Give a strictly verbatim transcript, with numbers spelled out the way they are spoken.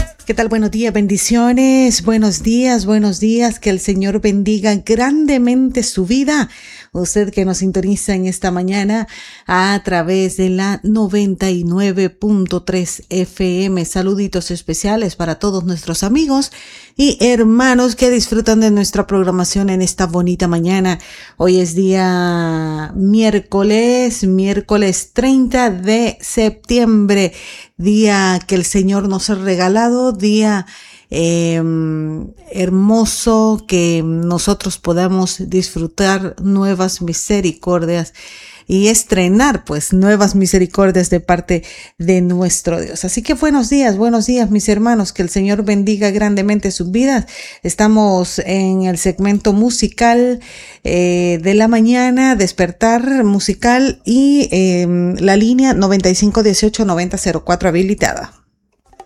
¿Qué tal? Buenos días, bendiciones, buenos días, buenos días, que el Señor bendiga grandemente su vida. Usted que nos sintoniza en esta mañana a través de la noventa y nueve punto tres F M. Saluditos especiales para todos nuestros amigos y hermanos que disfrutan de nuestra programación en esta bonita mañana. Hoy es día miércoles, miércoles treinta de septiembre, día que el Señor nos ha regalado, día Eh, hermoso, que nosotros podamos disfrutar nuevas misericordias y estrenar pues nuevas misericordias de parte de nuestro Dios. Así que buenos días, buenos días mis hermanos, que el Señor bendiga grandemente sus vidas. Estamos en el segmento musical eh, de la mañana, despertar musical, y eh, la línea noventa y cinco dieciocho noventa cero cuatro habilitada.